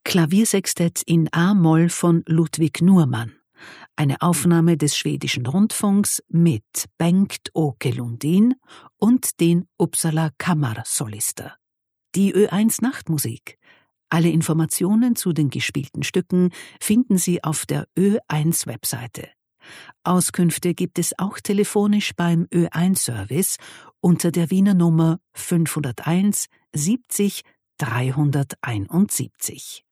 Klaviersextett in A-Moll von Ludwig Nuhrmann. Eine Aufnahme des Schwedischen Rundfunks mit Bengt Åke Lundin und den Uppsala Kammarsolister. Die Ö1 Nachtmusik. Alle Informationen zu den gespielten Stücken finden Sie auf der Ö1-Webseite. Auskünfte gibt es auch telefonisch beim Ö1-Service unter der Wiener Nummer 501 70 371.